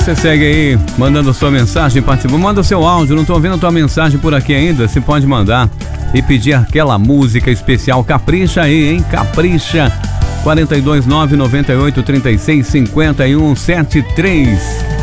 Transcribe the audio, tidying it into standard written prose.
Você segue aí, mandando sua mensagem, participando. Manda o seu áudio, não tô ouvindo a tua mensagem por aqui ainda. Você pode mandar e pedir aquela música especial. Capricha aí, hein? Capricha. 429-9836-5173.